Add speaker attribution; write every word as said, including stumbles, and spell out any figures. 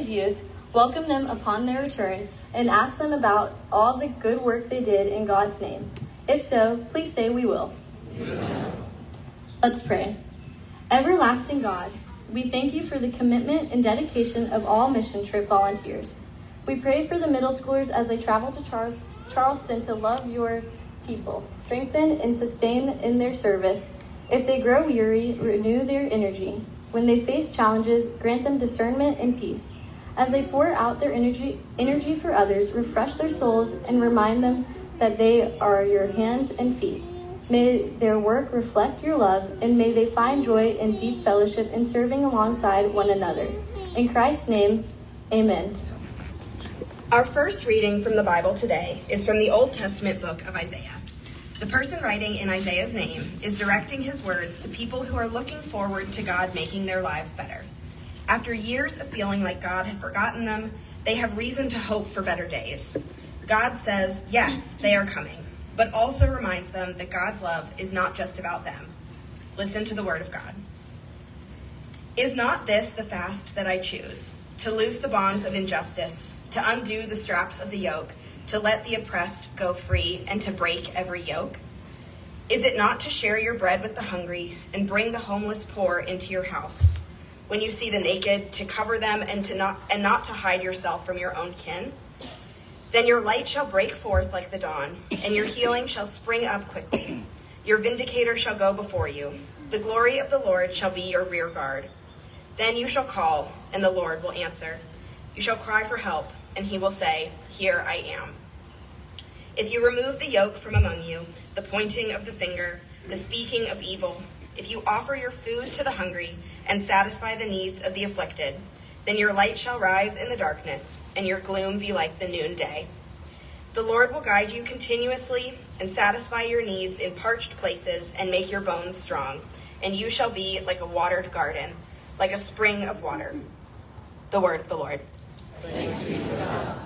Speaker 1: these youth, welcome them upon their return, and ask them about all the good work they did in God's name? If so, please say we will. Amen. Let's pray. Everlasting God, we thank you for the commitment and dedication of all mission trip volunteers. We pray for the middle schoolers as they travel to Charles, Charleston to love your people, strengthen and sustain in their service. If they grow weary, renew their energy. When they face challenges, grant them discernment and peace. As they pour out their energy, energy for others, refresh their souls and remind them that they are your hands and feet. May their work reflect your love, and may they find joy and deep fellowship in serving alongside one another. In Christ's name, amen.
Speaker 2: Our first reading from the Bible today is from the Old Testament book of Isaiah. The person writing in Isaiah's name is directing his words to people who are looking forward to God making their lives better. After years of feeling like God had forgotten them, they have reason to hope for better days. God says, yes, they are coming, but also reminds them that God's love is not just about them. Listen to the word of God. Is not this the fast that I choose? To loose the bonds of injustice, to undo the straps of the yoke, to let the oppressed go free, and to break every yoke? Is it not to share your bread with the hungry and bring the homeless poor into your house? When you see the naked, to cover them and to not and not to hide yourself from your own kin? Then your light shall break forth like the dawn, and your healing shall spring up quickly. Your vindicator shall go before you. The glory of the Lord shall be your rear guard. Then you shall call, and the Lord will answer. You shall cry for help, and he will say, here I am. If you remove the yoke from among you, the pointing of the finger, the speaking of evil, if you offer your food to the hungry and satisfy the needs of the afflicted, then your light shall rise in the darkness, and your gloom be like the noonday. The Lord will guide you continuously and satisfy your needs in parched places and make your bones strong, and you shall be like a watered garden, like a spring of water. The word of the Lord.
Speaker 3: Thanks be to God.